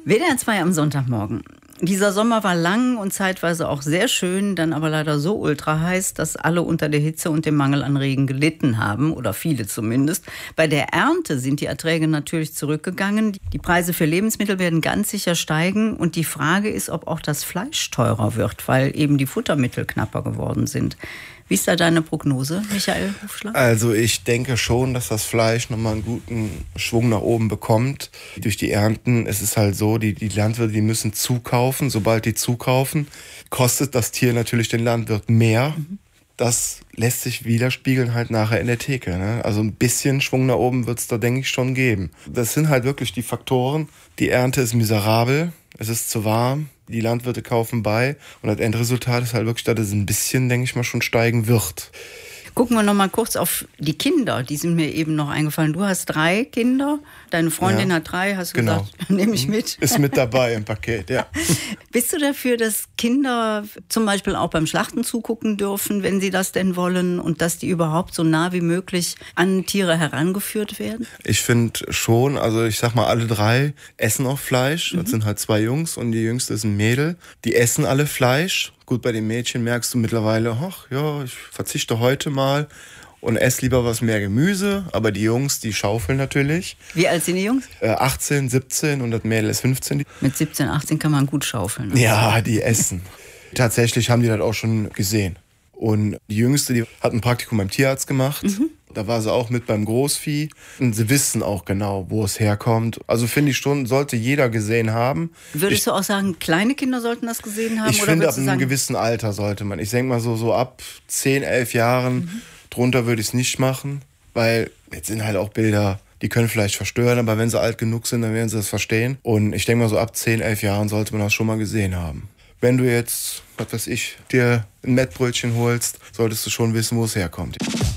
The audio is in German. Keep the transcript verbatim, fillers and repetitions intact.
W D R zwei am Sonntagmorgen. Dieser Sommer war lang und zeitweise auch sehr schön, dann aber leider so ultra heiß, dass alle unter der Hitze und dem Mangel an Regen gelitten haben, oder viele zumindest. Bei der Ernte sind die Erträge natürlich zurückgegangen. Die Preise für Lebensmittel werden ganz sicher steigen und die Frage ist, ob auch das Fleisch teurer wird, weil eben die Futtermittel knapper geworden sind. Wie ist da deine Prognose, Michael Hufschlag? Also ich denke schon, dass das Fleisch nochmal einen guten Schwung nach oben bekommt. Durch die Ernten, es ist halt so, die, die Landwirte, die müssen zukaufen. Sobald die zukaufen, kostet das Tier natürlich den Landwirt mehr. Mhm. Das lässt sich widerspiegeln halt nachher in der Theke. Ne? Also ein bisschen Schwung nach oben wird es da, denke ich, schon geben. Das sind halt wirklich die Faktoren. Die Ernte ist miserabel, es ist zu warm. Die Landwirte kaufen bei und das Endresultat ist halt wirklich, dass es ein bisschen, denke ich mal, schon steigen wird. Gucken wir noch mal kurz auf die Kinder, die sind mir eben noch eingefallen. Du hast drei Kinder, deine Freundin ja, hat drei, hast du genau. gesagt, nehme ich mit. Ist mit dabei im Paket, ja. Bist du dafür, dass Kinder zum Beispiel auch beim Schlachten zugucken dürfen, wenn sie das denn wollen und dass die überhaupt so nah wie möglich an Tiere herangeführt werden? Ich finde schon, also ich sag mal, alle drei essen auch Fleisch. Das mhm. sind halt zwei Jungs und die jüngste ist ein Mädel. Die essen alle Fleisch. Gut, bei den Mädchen merkst du mittlerweile, ach ja, ich verzichte heute mal und esse lieber was mehr Gemüse. Aber die Jungs, die schaufeln natürlich. Wie alt sind die Jungs? Äh, achtzehn, siebzehn und das Mädel ist fünfzehn. Mit siebzehn, achtzehn kann man gut schaufeln. Ne? Ja, die essen. Tatsächlich haben die das auch schon gesehen. Und die Jüngste, die hat ein Praktikum beim Tierarzt gemacht. Mhm. Da war sie auch mit beim Großvieh. Und sie wissen auch genau, wo es herkommt. Also finde ich schon, sollte jeder gesehen haben. Würdest ich, du auch sagen, kleine Kinder sollten das gesehen haben? Ich oder finde, ab einem sagen, gewissen Alter sollte man. Ich denke mal so, so ab zehn, elf Jahren, mhm. drunter würde ich es nicht machen. Weil jetzt sind halt auch Bilder, die können vielleicht verstören. Aber wenn sie alt genug sind, dann werden sie das verstehen. Und ich denke mal so ab zehn, elf Jahren sollte man das schon mal gesehen haben. Wenn du jetzt, was weiß ich, dir ein Mettbrötchen holst, solltest du schon wissen, wo es herkommt.